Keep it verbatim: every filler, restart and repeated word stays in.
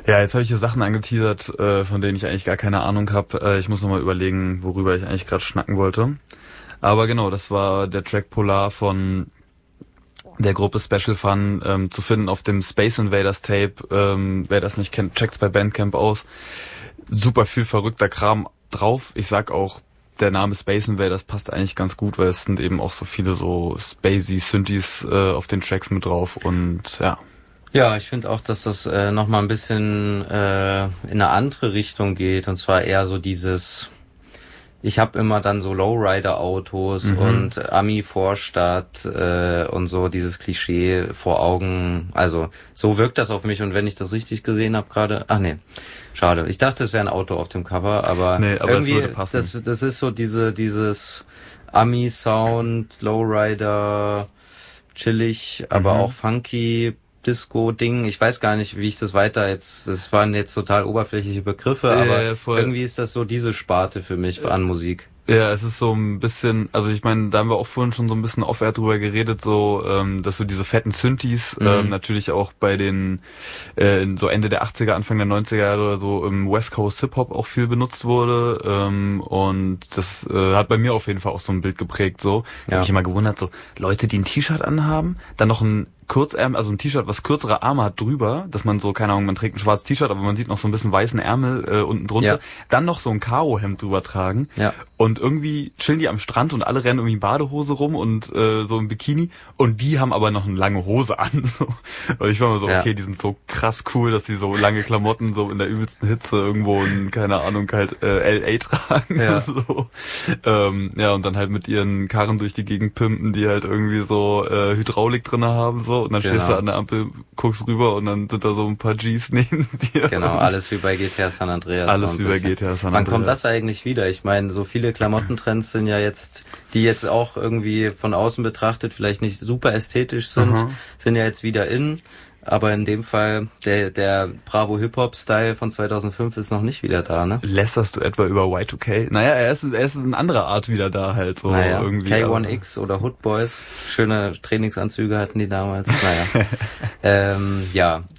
Ja, jetzt habe ich hier Sachen angeteasert, äh, von denen ich eigentlich gar keine Ahnung habe. Äh, ich muss nochmal überlegen, worüber ich eigentlich gerade schnacken wollte. Aber genau, das war der Track Polar von der Gruppe Special Fun, ähm, zu finden auf dem Space Invaders Tape. Ähm, wer das nicht kennt, checkt's bei Bandcamp aus. Super viel verrückter Kram drauf. Ich sag auch, der Name Space Invaders passt eigentlich ganz gut, weil es sind eben auch so viele so spacey Synthes äh, auf den Tracks mit drauf und ja. Ja, ich finde auch, dass das äh, nochmal ein bisschen äh, in eine andere Richtung geht, und zwar eher so dieses, ich habe immer dann so Lowrider-Autos mhm. und Ami-Vorstadt äh, und so dieses Klischee vor Augen. Also so wirkt das auf mich, und wenn ich das richtig gesehen habe gerade, ach nee, schade. Ich dachte, es wäre ein Auto auf dem Cover, aber, nee, aber irgendwie, es würde passen. das, das ist so diese dieses Ami-Sound, Lowrider, chillig, aber mhm. auch funky, Disco-Ding. Ich weiß gar nicht, wie ich das weiter jetzt, das waren jetzt total oberflächliche Begriffe, aber äh, irgendwie ist das so diese Sparte für mich äh, an Musik. Ja, es ist so ein bisschen, also ich meine, da haben wir auch vorhin schon so ein bisschen off-air drüber geredet, so, ähm, dass so diese fetten Synthes mhm. ähm, natürlich auch bei den, äh, so Ende der achtziger, Anfang der neunziger Jahre so im West Coast Hip-Hop auch viel benutzt wurde, ähm, und das äh, hat bei mir auf jeden Fall auch so ein Bild geprägt, so. Ich ja. habe mich immer gewundert, so Leute, die ein T-Shirt anhaben, dann noch ein Kurzärmel, also ein T-Shirt, was kürzere Arme hat drüber, dass man so, keine Ahnung, man trägt ein schwarzes T-Shirt, aber man sieht noch so ein bisschen weißen Ärmel äh, unten drunter, ja. dann noch so ein Karo-Hemd drüber tragen ja. und irgendwie chillen die am Strand und alle rennen irgendwie in Badehose rum und äh, so im Bikini, und die haben aber noch eine lange Hose an. So. Und ich war mal so, ja. okay, die sind so krass cool, dass die so lange Klamotten so in der übelsten Hitze irgendwo in, keine Ahnung, halt äh, L A tragen. Ja. so. ähm, ja, und dann halt mit ihren Karren durch die Gegend pimpen, die halt irgendwie so äh, Hydraulik drinne haben, so. Und dann genau. stehst du an der Ampel, guckst rüber und dann sind da so ein paar Gs neben dir. Genau, alles wie bei G T A San Andreas. Alles so wie bei G T A San Andreas. Wann kommt das eigentlich wieder? Ich meine, so viele Klamottentrends sind ja jetzt, die jetzt auch irgendwie von außen betrachtet vielleicht nicht super ästhetisch sind, mhm. sind ja jetzt wieder in. Aber in dem Fall, der der Bravo Hip-Hop-Style von zweitausendfünf ist noch nicht wieder da, ne? Lästerst du etwa über Y zwei K? Naja, er ist, er ist in anderer Art wieder da halt so naja, irgendwie. K eins X oder Hood Boys, schöne Trainingsanzüge hatten die damals. Naja. ähm, ja,